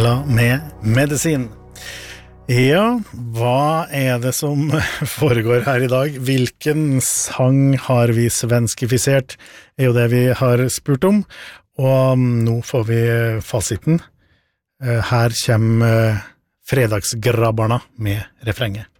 Cappella med Medisin. Ja, hva det som foregår her i dag? Hvilken sang har vi svenskifisert? Jo det vi har spurt om, og nå får vi fasiten. Her kommer Fredagsgrabbarna med refrenget.